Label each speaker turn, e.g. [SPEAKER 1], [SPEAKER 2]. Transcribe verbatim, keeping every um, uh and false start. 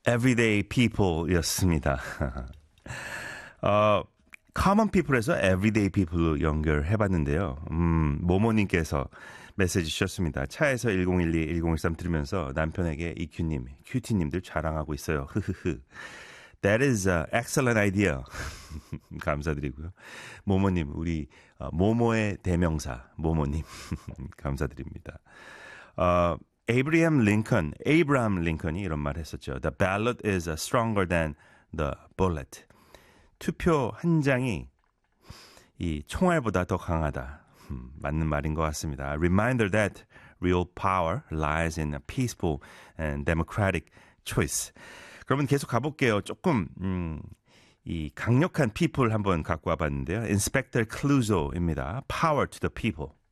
[SPEAKER 1] Everyday People였습니다. 어, Common People에서 Everyday People로 연결해봤는데요. 음, 모모님께서 메시지 주셨습니다. 차에서 일공일이, 일공일삼 들으면서 남편에게 이큐님, 큐티님들 자랑하고 있어요. 흐흐흐. That is an excellent idea. 감사드리고요. 모모님, 우리 어, 모모의 대명사, 모모님. 감사드립니다. 어, 에이브리엄 링컨, 에이브라함 링컨이 이런 말 했었죠. The ballot is stronger than the bullet. 투표 한 장이 이 총알보다 더 강하다. 음, 맞는 말인 것 같습니다. A reminder that real power lies in a peaceful and democratic choice. 그러면 계속 가볼게요. 조금 음, 이 강력한 people 한번 갖고 와봤는데요. Inspector Clouseau입니다. Power to the people.